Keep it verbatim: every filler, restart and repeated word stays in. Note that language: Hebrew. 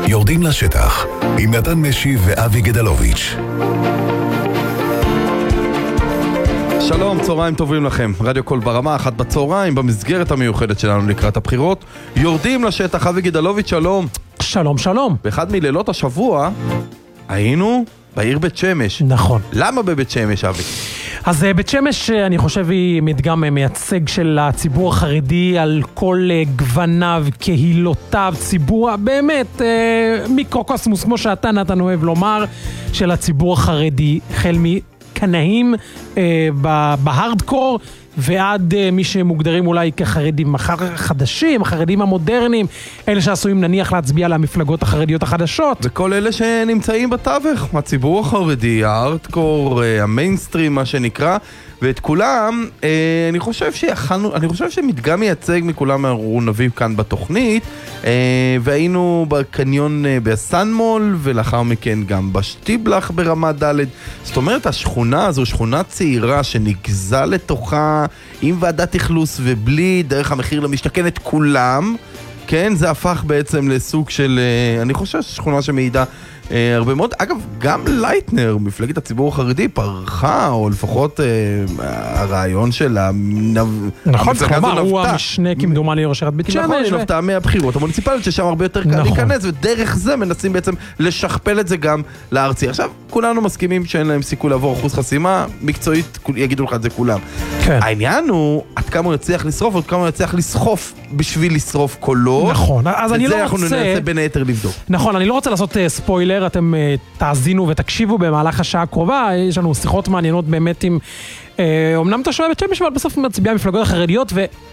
יורדים לשטח עם נתן משי ואבי גדלוביץ'. שלום, צהריים טובים לכם. רדיו קול ברמה, אחת בצהריים, במסגרת המיוחדת שלנו לקראת הבחירות. יורדים לשטח, אבי גדלוביץ', שלום. שלום, שלום. באחד מלילות השבוע היינו בעיר בית שמש. נכון. למה בבית שמש, אבי? אז בית שמש, אני חושב, היא מדגם מייצג של הציבור החרדי על כל גווניו, קהילותיו, ציבור, באמת, מיקרוקוסמוס, כמו שאתה נתן אוהב לומר, של הציבור החרדי, החל מקנאים בהארדקור, ועד מי שמוגדרים אולי כחרדים חדשים, החרדים המודרניים, אלה שעשויים נניח להצביע למפלגות החרדיות החדשות. וכל אלה שנמצאים בתווך, הציבור החרדי, הארדקור, המיינסטרים, מה שנקרא, ואת כולם, אני חושב שיחלנו, אני חושב שמדגם מייצג מכולם אנחנו נביא כאן בתוכנית, והיינו בקניון בסנמול, ולאחר מכן גם בשטיבלח ברמת ד'. זאת אומרת, השכונה הזו, שכונה צעירה שנגזה לתוכה, עם ועדת אכלוס ובלי דרך המחיר למשתכן את כולם, כן, זה הפך בעצם לסוג של, אני חושב, שכונה שמעידה אה, הרבה מאוד. אגב, גם לייטנר, מפלגת הציבור החרדי, פרחה, או לפחות אה, הרעיון של המנב... נכון, כלומר, הוא המשנה כמדומני לראש עיריית בית שמש. נכון, היא נבטה מהבחירות המוניציפליות, ששם הרבה יותר קל להיכנס, ודרך זה מנסים בעצם לשכפל את זה גם לארצי. עכשיו, כולנו מסכימים שאין להם סיכוי לעבור אחוז חסימה, מקצועית, יגידו לך את זה כולם. כן. העניין הוא, עד כמה הוא יצליח לשרוף, עד כמה הוא יצליח לסחוף בשביל לשרוף קולות. נכון, אז אני לא רוצה... וזה אנחנו ננסה בין היתר לבדוק. נכון, אני לא רוצה לעשות ספוילר, אתם תאזינו ותקשיבו במהלך השעה הקרובה, יש לנו שיחות מעניינות באמת עם... אומנם אתה שואל בית שמש, אבל בסוף מצביע מפלגות החרדיות,